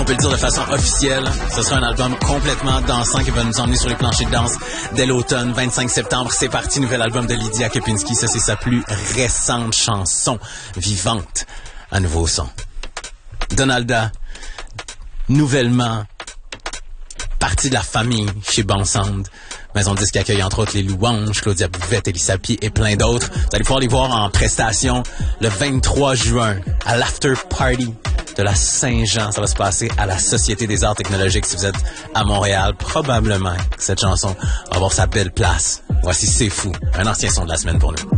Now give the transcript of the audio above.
peut le dire de façon officielle, ce sera un album complètement dansant qui va nous emmener sur les planchers de danse dès l'automne, 25 septembre. C'est parti, nouvel album de Lydia Kepinski. Ça, c'est sa plus récente chanson vivante à nouveau son. Donalda, nouvellement partie de la famille chez Bon Sound. Maison de disque accueille entre autres les Louanges, Claudia Bouvette, Elissa Pied et plein d'autres. Vous allez pouvoir les voir en prestation le 23 juin à l'After Party de la Saint-Jean. Ça va se passer à la Société des Arts Technologiques. Si vous êtes à Montréal, probablement que cette chanson va avoir sa belle place. Voici C'est Fou, un ancien son de la semaine pour nous.